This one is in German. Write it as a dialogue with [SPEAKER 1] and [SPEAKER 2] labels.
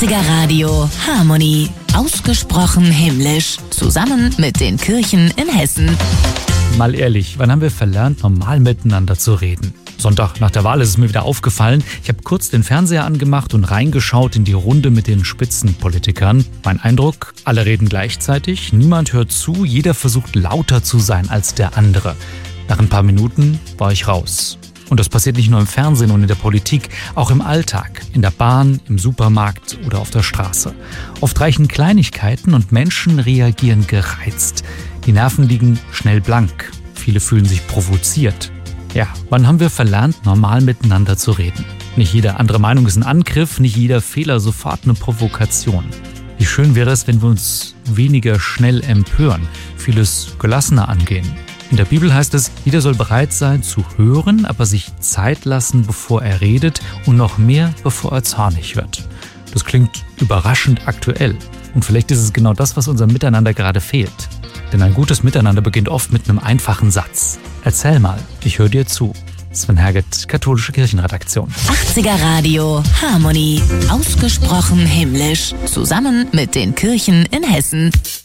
[SPEAKER 1] 80er Radio Harmonie. Ausgesprochen himmlisch. Zusammen mit den Kirchen in Hessen.
[SPEAKER 2] Mal ehrlich, wann haben wir verlernt, normal miteinander zu reden? Sonntag nach der Wahl ist es mir wieder aufgefallen. Ich habe kurz den Fernseher angemacht und reingeschaut in die Runde mit den Spitzenpolitikern. Mein Eindruck, alle reden gleichzeitig, niemand hört zu, jeder versucht lauter zu sein als der andere. Nach ein paar Minuten war ich raus. Und das passiert nicht nur im Fernsehen und in der Politik, auch im Alltag, in der Bahn, im Supermarkt oder auf der Straße. Oft reichen Kleinigkeiten und Menschen reagieren gereizt. Die Nerven liegen schnell blank. Viele fühlen sich provoziert. Ja, wann haben wir verlernt, normal miteinander zu reden? Nicht jede andere Meinung ist ein Angriff, nicht jeder Fehler sofort eine Provokation. Wie schön wäre es, wenn wir uns weniger schnell empören, vieles gelassener angehen. In der Bibel heißt es, jeder soll bereit sein zu hören, aber sich Zeit lassen, bevor er redet und noch mehr, bevor er zornig wird. Das klingt überraschend aktuell. Und vielleicht ist es genau das, was unserem Miteinander gerade fehlt. Denn ein gutes Miteinander beginnt oft mit einem einfachen Satz. Erzähl mal, ich höre dir zu. Sven Herget, Katholische Kirchenredaktion.
[SPEAKER 1] 80er Radio Harmonie. Ausgesprochen himmlisch. Zusammen mit den Kirchen in Hessen.